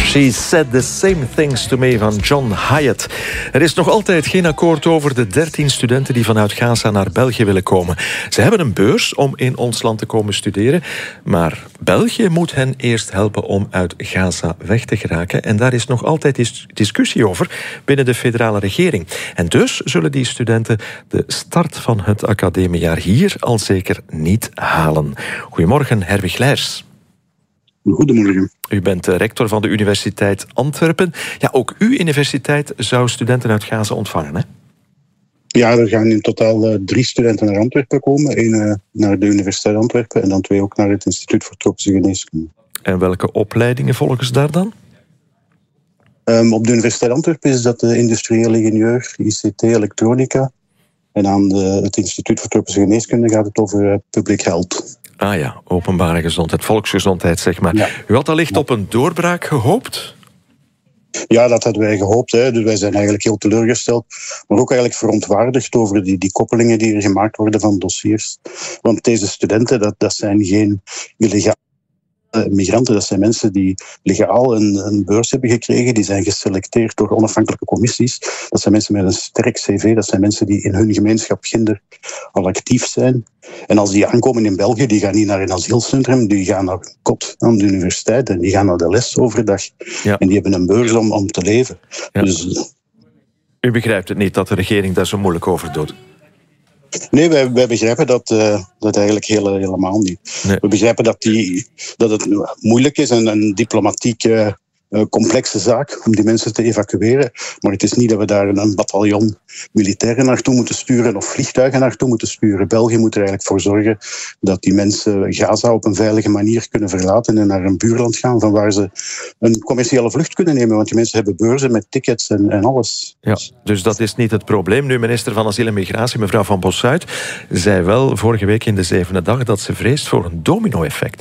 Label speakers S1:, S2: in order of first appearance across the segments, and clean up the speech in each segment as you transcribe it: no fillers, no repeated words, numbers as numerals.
S1: She said the same things to me van John Hyatt. Er is nog altijd geen akkoord over de 13 studenten die vanuit Gaza naar België willen komen. Ze hebben een beurs om in ons land te komen studeren, maar België moet hen eerst helpen om uit Gaza weg te geraken. En daar is nog altijd discussie over binnen de federale regering. En dus zullen die studenten de start van het academiejaar hier al zeker niet halen. Goedemorgen, Herwig Leijers.
S2: Goedemorgen.
S1: U bent rector van de Universiteit Antwerpen. Ja, ook uw universiteit zou studenten uit Gaza ontvangen, hè?
S2: Ja, er gaan in totaal 3 studenten naar Antwerpen komen. 1 naar de Universiteit Antwerpen en dan 2 ook naar het Instituut voor Tropische Geneeskunde.
S1: En welke opleidingen volgen ze daar dan?
S2: Op de Universiteit Antwerpen is dat de industrieel ingenieur, ICT, elektronica. En aan het Instituut voor Tropische Geneeskunde gaat het over public health.
S1: Ah ja, openbare gezondheid, volksgezondheid, zeg maar. Ja. U had allicht op een doorbraak gehoopt?
S2: Ja, dat hadden wij gehoopt. Hè. Dus wij zijn eigenlijk heel teleurgesteld. Maar ook eigenlijk verontwaardigd over die koppelingen die er gemaakt worden van dossiers. Want deze studenten, dat zijn geen illegale migranten. Dat zijn mensen die legaal een beurs hebben gekregen. Die zijn geselecteerd door onafhankelijke commissies. Dat zijn mensen met een sterk cv. Dat zijn mensen die in hun gemeenschap Ginder al actief zijn. En als die aankomen in België, die gaan niet naar een asielcentrum, die gaan naar kot aan de universiteit en die gaan naar de les overdag. Ja. En die hebben een beurs om te leven.
S1: Ja.
S2: Dus,
S1: u begrijpt het niet dat de regering daar zo moeilijk over doet?
S2: Nee, wij begrijpen dat eigenlijk helemaal niet. Nee. We begrijpen dat het moeilijk is en een diplomatiek complexe zaak om die mensen te evacueren. Maar het is niet dat we daar een bataljon militairen naartoe moeten sturen of vliegtuigen naartoe moeten sturen. België moet er eigenlijk voor zorgen dat die mensen Gaza op een veilige manier kunnen verlaten en naar een buurland gaan van waar ze een commerciële vlucht kunnen nemen. Want die mensen hebben beurzen met tickets en alles.
S1: Ja, dus dat is niet het probleem. Nu, minister van Asiel en Migratie, mevrouw Van Bossuyt, zei wel vorige week in de 7e dag dat ze vreest voor een domino-effect.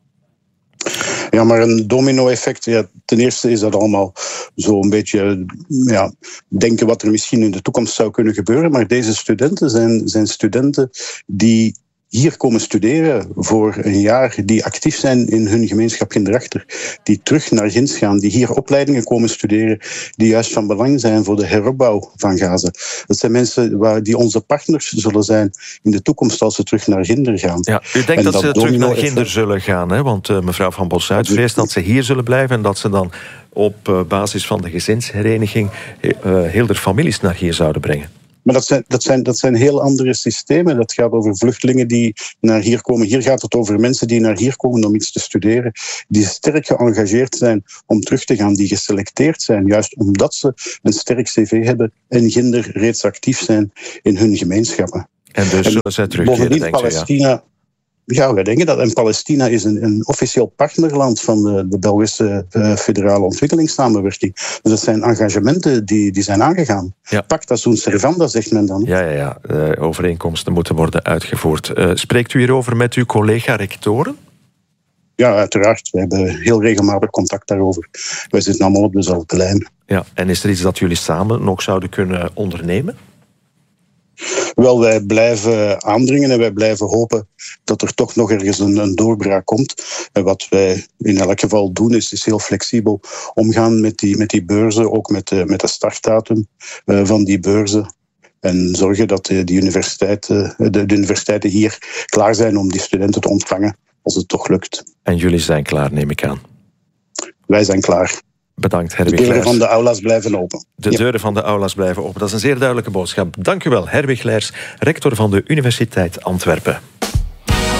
S2: Ja, maar een domino-effect, ja, ten eerste is dat allemaal zo'n beetje denken wat er misschien in de toekomst zou kunnen gebeuren. Maar deze studenten zijn studenten die hier komen studeren voor een jaar, die actief zijn in hun gemeenschap Ginderachter, die terug naar Ginds gaan, die hier opleidingen komen studeren, die juist van belang zijn voor de heropbouw van Gaza. Dat zijn mensen die onze partners zullen zijn in de toekomst als ze terug naar Ginder gaan.
S1: Ja, u denkt dat ze terug naar Ginder zullen gaan, hè? Want mevrouw Van Bossuyt vreest dat ze hier zullen blijven en dat ze dan op basis van de gezinshereniging heel de families naar hier zouden brengen.
S2: Maar dat zijn heel andere systemen. Dat gaat over vluchtelingen die naar hier komen. Hier gaat het over mensen die naar hier komen om iets te studeren. Die sterk geëngageerd zijn om terug te gaan. Die geselecteerd zijn, juist omdat ze een sterk cv hebben en Ginder reeds actief zijn in hun gemeenschappen.
S1: En dus zullen zij terugkeren, denk je?
S2: Palestina. Ja, wij denken dat. En Palestina is een officieel partnerland van de Belgische federale ontwikkelingssamenwerking. Dus dat zijn engagementen die zijn aangegaan. Ja. Pacta sunt servanda, zegt men dan.
S1: Ja. Overeenkomsten moeten worden uitgevoerd. Spreekt u hierover met uw collega-rectoren?
S2: Ja, uiteraard. We hebben heel regelmatig contact daarover. Wij zitten allemaal op dezelfde lijn.
S1: Ja, en is er iets dat jullie samen nog zouden kunnen ondernemen?
S2: Wel, wij blijven aandringen en wij blijven hopen dat er toch nog ergens een doorbraak komt. En wat wij in elk geval doen is heel flexibel omgaan met die beurzen, ook met de startdatum van die beurzen. En zorgen dat de universiteiten hier klaar zijn om die studenten te ontvangen als het toch lukt.
S1: En jullie zijn klaar, neem ik aan?
S2: Wij zijn klaar.
S1: Bedankt, Herwig
S2: Leijers.
S1: Leijers.
S2: De deuren van de aula's blijven open.
S1: De deuren van de aula's blijven open. Dat is een zeer duidelijke boodschap. Dank u wel, Herwig Leijers, rector van de Universiteit Antwerpen.